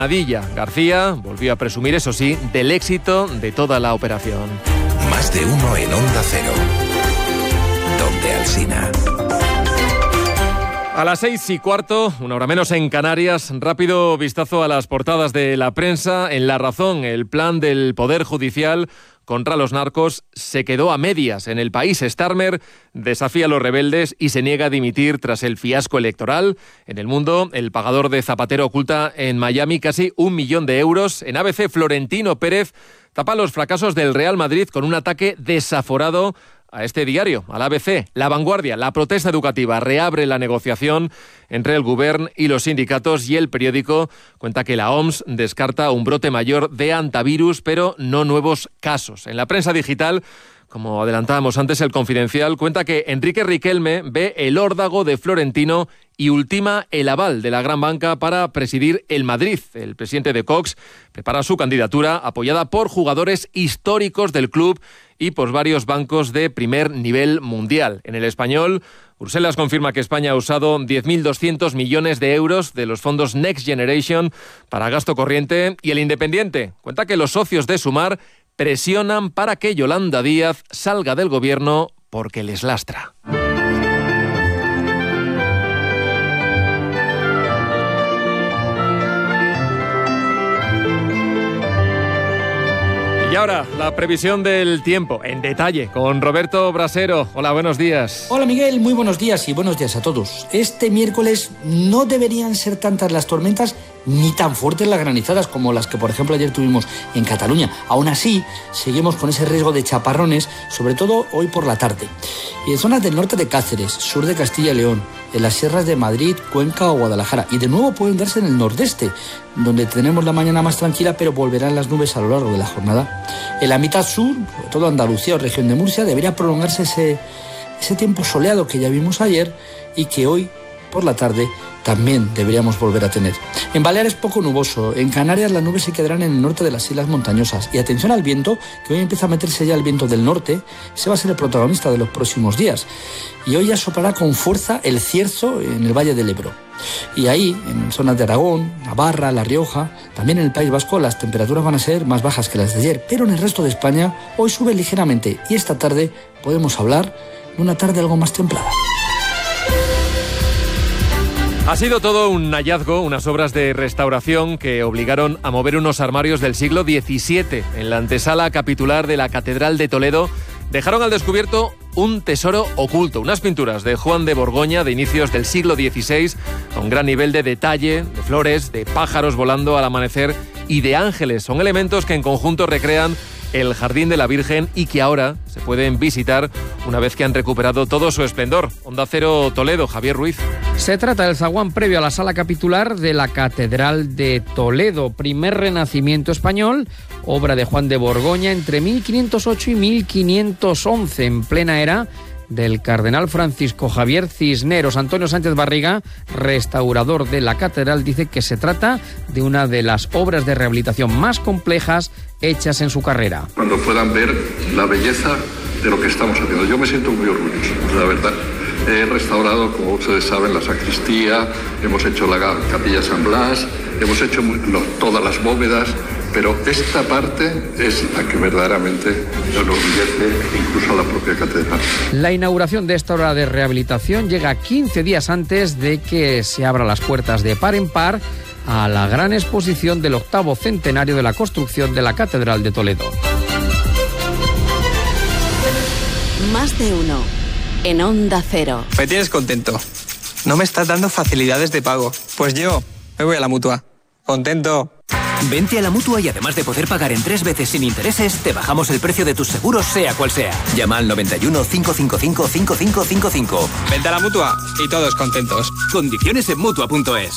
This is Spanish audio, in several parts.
Nadilla García volvió a presumir, eso sí, del éxito de toda la operación. Más de uno en Onda Cero. Donde Alsina. A las 6:15, una hora menos en Canarias, rápido vistazo a las portadas de la prensa. En La Razón, el plan del Poder Judicial contra los narcos se quedó a medias. En El País, Starmer desafía a los rebeldes y se niega a dimitir tras el fiasco electoral. En El Mundo, el pagador de Zapatero oculta en Miami casi 1 millón de euros. En ABC, Florentino Pérez tapa los fracasos del Real Madrid con un ataque desaforado a este diario, al ABC. La Vanguardia, la protesta educativa reabre la negociación entre el Govern y los sindicatos, y El Periódico cuenta que la OMS descarta un brote mayor de hantavirus, pero no nuevos casos. En la prensa digital, como adelantábamos antes, El Confidencial cuenta que Enrique Riquelme ve el órdago de Florentino y ultima el aval de la gran banca para presidir el Madrid. El presidente de Cox prepara su candidatura, apoyada por jugadores históricos del club y por varios bancos de primer nivel mundial. En El Español, Bruselas confirma que España ha usado 10.200 millones de euros de los fondos Next Generation para gasto corriente, y El Independiente cuenta que los socios de Sumar presionan para que Yolanda Díaz salga del gobierno porque les lastra. Y ahora, la previsión del tiempo, en detalle, con Roberto Brasero. Hola, buenos días. Hola, Miguel, muy buenos días y buenos días a todos. Este miércoles no deberían ser tantas las tormentas ni tan fuertes las granizadas como las que, por ejemplo, ayer tuvimos en Cataluña. Aún así, seguimos con ese riesgo de chaparrones, sobre todo hoy por la tarde. Y en zonas del norte de Cáceres, sur de Castilla y León, en las sierras de Madrid, Cuenca o Guadalajara. Y de nuevo pueden darse en el nordeste, donde tenemos la mañana más tranquila, pero volverán las nubes a lo largo de la jornada. En la mitad sur, sobre todo Andalucía o región de Murcia, debería prolongarse ese tiempo soleado que ya vimos ayer y que hoy por la tarde también deberíamos volver a tener. En Baleares poco nuboso, en Canarias las nubes se quedarán en el norte de las islas montañosas. Y atención al viento, que hoy empieza a meterse ya el viento del norte, ese va a ser el protagonista de los próximos días. Y hoy ya soplará con fuerza el cierzo en el Valle del Ebro. Y ahí, en zonas de Aragón, Navarra, La Rioja, también en el País Vasco, las temperaturas van a ser más bajas que las de ayer. Pero en el resto de España hoy sube ligeramente y esta tarde podemos hablar de una tarde algo más templada. Ha sido todo un hallazgo, unas obras de restauración que obligaron a mover unos armarios del siglo XVII. En la antesala capitular de la Catedral de Toledo dejaron al descubierto un tesoro oculto, unas pinturas de Juan de Borgoña de inicios del siglo XVI, a un gran nivel de detalle, de flores, de pájaros volando al amanecer y de ángeles. Son elementos que en conjunto recrean el Jardín de la Virgen y que ahora se pueden visitar una vez que han recuperado todo su esplendor. Onda Cero Toledo, Javier Ruiz. Se trata del zaguán previo a la sala capitular de la Catedral de Toledo, primer renacimiento español, obra de Juan de Borgoña entre 1508 y 1511, en plena era del cardenal Francisco Javier Cisneros. Antonio Sánchez Barriga, restaurador de la catedral, dice que se trata de una de las obras de rehabilitación más complejas hechas en su carrera. Cuando puedan ver la belleza de lo que estamos haciendo, yo me siento muy orgulloso, la verdad. He restaurado, como ustedes saben, la sacristía, hemos hecho la capilla San Blas, hemos hecho todas las bóvedas, pero esta parte es la que verdaderamente enorgullece incluso a la propia catedral. La inauguración de esta obra de rehabilitación llega 15 días antes de que se abran las puertas de par en par a la gran exposición del 8º centenario de la construcción de la Catedral de Toledo. Más de uno en Onda Cero. Me tienes contento. No me estás dando facilidades de pago. Pues yo me voy a la Mutua. Contento. Vente a la Mutua y además de poder pagar en 3 veces sin intereses, te bajamos el precio de tus seguros, sea cual sea. Llama al 91 555 5555. Vente a la Mutua y todos contentos. Condiciones en Mutua.es.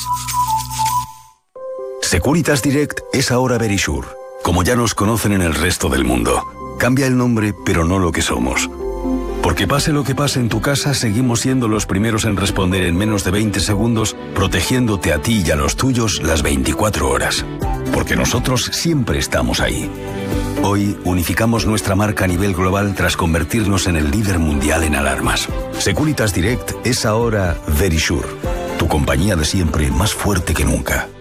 Securitas Direct es ahora Verisure, como ya nos conocen en el resto del mundo. Cambia el nombre, pero no lo que somos. Porque pase lo que pase en tu casa, seguimos siendo los primeros en responder en menos de 20 segundos, protegiéndote a ti y a los tuyos las 24 horas. Porque nosotros siempre estamos ahí. Hoy unificamos nuestra marca a nivel global tras convertirnos en el líder mundial en alarmas. Securitas Direct es ahora Verisure, tu compañía de siempre más fuerte que nunca.